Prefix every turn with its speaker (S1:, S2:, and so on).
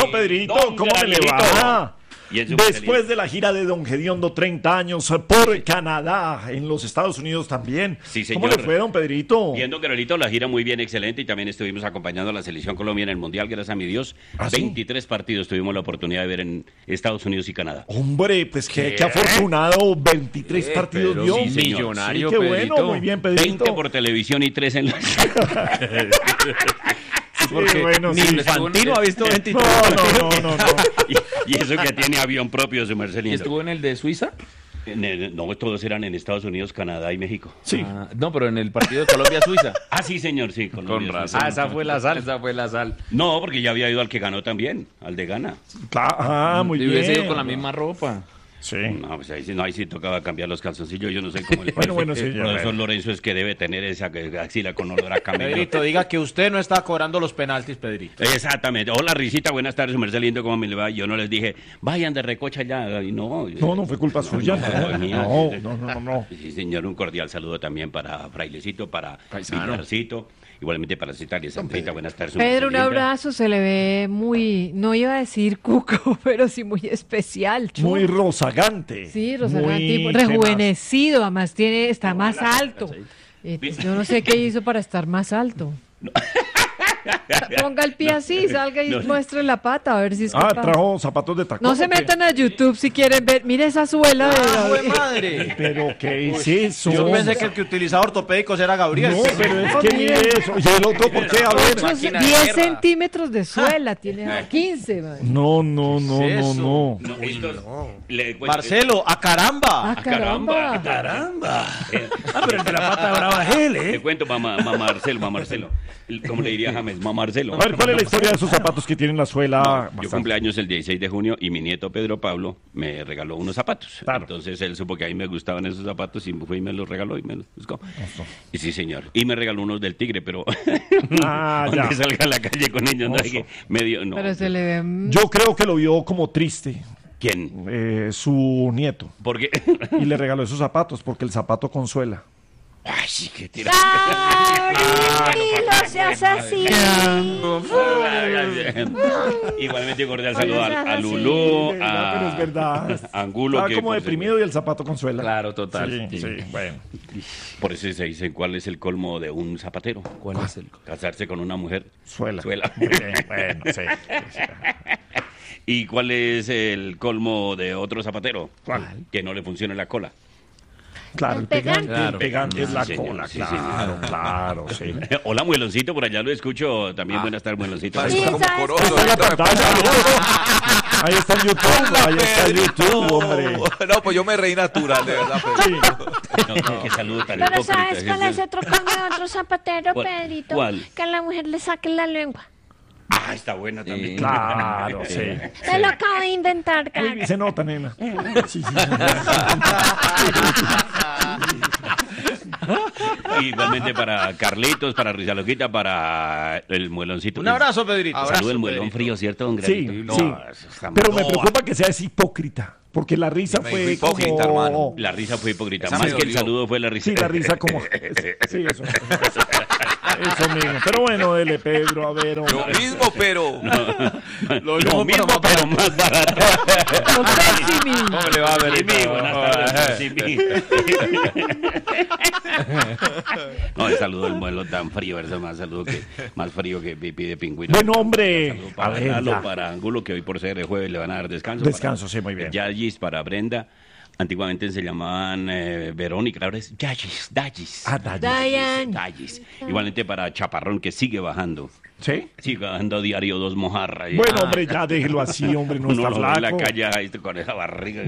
S1: Bueno, Pedrito,
S2: Don
S1: ¿cómo me le
S2: Granelito.
S1: va?
S2: Y en su
S1: Después de la gira de Don Gediondo, 30 años por Canadá, en los Estados Unidos también.
S2: Sí,
S1: ¿Cómo
S2: señor.
S1: le fue, don Pedrito?
S2: Viendo Carolito, la gira muy bien, excelente, y también estuvimos acompañando a la Selección Colombia en el Mundial, gracias a mi Dios.
S1: ¿Ah, sí?
S2: 23 partidos tuvimos la oportunidad de ver en Estados Unidos y Canadá.
S1: Hombre, pues qué afortunado, 23 partidos
S3: pero
S1: dio.
S3: sí, señor. Millonario,
S1: Sí, qué bueno,
S3: Pedrito.
S1: muy bien, Pedrito.
S2: 20 por televisión y 3 en la...
S1: Porque bueno,
S3: Ni
S1: sí.
S3: Infantino ha visto 23.
S1: No.
S2: y eso que tiene avión propio, su merced
S3: ¿Y
S2: lindo.
S3: estuvo en el de Suiza?
S2: No, todos eran en Estados Unidos, Canadá y México.
S1: Sí.
S3: Ah, no, pero en el partido de Colombia-Suiza.
S2: Ah, sí, señor, sí. Colombia,
S3: Con
S2: sí.
S3: razón. Esa fue la sal. Esa fue la sal.
S2: No, porque ya había ido al que ganó también, al de Ghana.
S1: Muy
S3: Y hubiese
S1: bien.
S3: ido con la misma ropa.
S1: Sí.
S2: No, pues ahí sí tocaba cambiar los calzoncillos, yo no sé cómo le
S1: Bueno, sí,
S2: El
S1: ya
S2: profesor
S1: veo.
S2: Lorenzo es que debe tener esa axila con olor a camello.
S4: Pedrito, diga que usted no está cobrando los penaltis, Pedrito.
S2: Exactamente. Hola, Risita, buenas tardes, su merced lindo, ¿cómo me le va? Yo no les dije, vayan de recocha ya. Y no,
S1: No fue culpa suya.
S2: No, mía.
S1: No.
S2: Sí, señor, un cordial saludo también para Frailecito, para Pilarcito, igualmente para Citalia Sandrita, buenas tardes. su
S5: Pedro,
S2: merced
S5: un
S2: linda.
S5: abrazo, se le ve muy, no iba a decir cuco, pero sí muy especial, chulo.
S1: Muy rozagante.
S5: Sí, Rosalán,
S1: Muy
S5: tipo,
S1: tenaz.
S5: rejuvenecido, además está más alto. Yo no sé qué hizo para estar más alto. Ponga el pie así, salga y muestre la pata, a ver si es capaz.
S1: Trajo zapatos de tacón.
S5: No se
S1: ¿o qué?
S5: metan a YouTube si quieren ver. Mire esa suela de Gabriel.
S4: madre!
S1: Pero ¿qué es eso?
S4: Yo pensé que el que utilizaba ortopédicos era Gabriel.
S1: No, pero es que mire eso. ¿Y el otro por qué? A ver.
S5: 10 centímetros de suela, tiene 15. man.
S1: No.
S4: ¿Qué es eso?
S2: No, estos- le cuento-
S4: Marcelo, ¡a caramba!
S5: Ah, caramba.
S2: ¡Caramba!
S4: Pero el de la pata brava es él,
S2: Te cuento, mamá Marcelo. ¿Cómo le diría James? Mamá Marcelo.
S1: A ver, ¿cuál es la historia de esos zapatos que tienen la suela?
S2: Yo
S1: bastante?
S2: cumpleaños el 16 de junio y mi nieto Pedro Pablo me regaló unos zapatos.
S1: Claro.
S2: Entonces él supo que a mí me gustaban esos zapatos y fue y me los regaló y me los buscó. Y sí, señor. Y me regaló unos del Tigre, pero
S1: Ah, ya.
S2: donde salga a la calle con ellos, no
S1: Oso.
S2: es que medio, no.
S5: Pero se le ve.
S1: Yo creo que lo vio como triste
S2: ¿Quién?
S1: su nieto
S2: Porque
S1: y le regaló esos zapatos porque el zapato consuela.
S2: ay, sí, qué tira.
S5: No seas así.
S2: Igualmente cordial saludo
S5: Oye,
S2: a
S5: seas
S2: Lulú,
S1: Sí, no, pero es verdad.
S2: a Angulo.
S1: Estaba
S2: que
S1: como
S2: por
S1: deprimido y el zapato consuela.
S3: Claro, total.
S1: Sí, bueno.
S2: Por eso se dice cuál es el colmo de un zapatero.
S3: ¿Cuál es el?
S2: Casarse con una mujer.
S1: Suela.
S2: Suela.
S1: Muy bien, bueno, sí.
S2: ¿Y cuál es el colmo de otro zapatero?
S1: ¿Cuál?
S2: Que no le funcione la cola.
S1: Claro, el
S5: El pegante.
S1: pegante. El
S3: Claro.
S1: pegante es la
S2: Sí, señor,
S1: cola,
S2: sí,
S1: claro, sí.
S2: Hola, Mueloncito, por allá lo escucho. También buenas tardes, Mueloncito.
S5: Sí, ¿sabes?
S1: Ahí está en YouTube, hombre.
S6: No, pues yo me reí natural, de verdad.
S1: Sí.
S2: No, qué saludo tan
S7: Pero
S2: hipócrita.
S7: ¿sabes cuál es otro colmo de otro zapatero,
S2: ¿Cuál?
S7: Pedrito?
S2: ¿Cuál?
S7: Que a la mujer le saque la lengua.
S2: Ah, está buena también.
S1: Claro, sí.
S7: Se lo acabo de inventar,
S1: Uy,
S7: cara.
S1: se nota, nena. Sí.
S2: Igualmente para Carlitos, para Rizaloquita, para el Mueloncito.
S4: Un abrazo, Pedrito.
S2: Saludo el muelón frío, ¿cierto, don
S1: Sí,
S2: Granito?
S1: sí.
S2: No, eso está
S1: Pero
S2: mal.
S1: me preocupa que seas hipócrita, porque la risa
S6: Me
S1: fue
S6: dijo hipócrita,
S1: como...
S6: hermano.
S2: La risa fue hipócrita.
S6: Esa
S2: Más
S6: me
S2: que el
S6: dolió.
S2: saludo fue la risa.
S1: Sí, la risa como... Sí, eso. Eso mismo. Pero bueno, dele, Pedro, a ver. hombre.
S6: Lo mismo, pero.
S2: Lo mismo, pero más barato.
S5: Los Pepsi.
S3: ¿Cómo le va, Pedrito?
S2: Simi, buenas tardes, Simi. No, el saludo del muelo tan frío, eso más saludo que más frío que pipí de pingüino.
S1: Bueno, hombre.
S2: Saludo
S1: A
S2: para
S1: ver,
S2: Lalo,
S1: ya.
S2: para Angulo, que hoy por ser el jueves le van a dar descanso.
S1: Descanso, sí, muy bien.
S2: Yagis, para Brenda. Antiguamente se llamaban Verónica, ahora es Yagis, Dagis.
S1: Ah, Dagis.
S5: Diane.
S2: Dagis. Igualmente para Chaparrón, que sigue bajando.
S1: ¿Sí?
S2: Sigue bajando diario 2 mojarras.
S1: Bueno, hombre, ya déjelo así, hombre, no
S2: Uno
S1: está
S2: lo ve en la
S1: flaco.
S2: calle ahí con esa barriga.